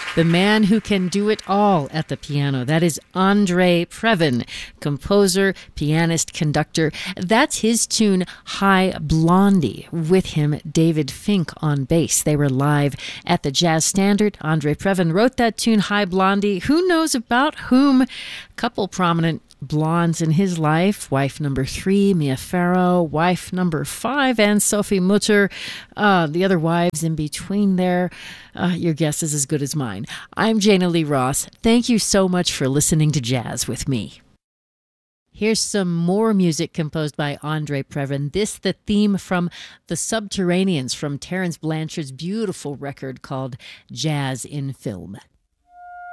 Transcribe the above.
The man who can do it all at the piano. That is Andre Previn, composer, pianist, conductor. That's his tune, Hi Blondie. With him, David Fink on bass. They were live at the Jazz Standard. Andre Previn wrote that tune, Hi Blondie. Who knows about whom? A couple prominent blondes in his life. Wife number 3, Mia Farrow. Wife number 5, Anne-Sophie Mutter. The other wives in between there. Your guess is as good as mine. I'm Jana Lee Ross. Thank you so much for listening to Jazz with me. Here's some more music composed by Andre Previn. This, the theme from The Subterraneans from Terence Blanchard's beautiful record called Jazz in Film.